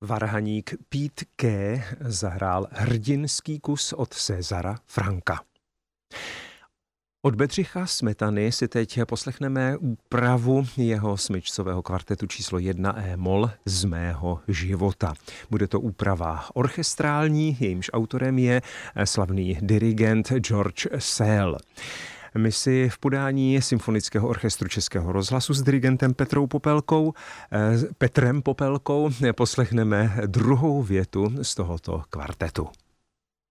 Varhaník Pete Kay zahrál hrdinský kus od Césara Franka. Od Bedřicha Smetany si teď poslechneme úpravu jeho smyčcového kvartetu číslo 1 e-moll Z mého života. Bude to úprava orchestrální, jejímž autorem je slavný dirigent George Szell. My si v podání Symfonického orchestru Českého rozhlasu s dirigentem Petrem Popelkou poslechneme druhou větu z tohoto kvartetu.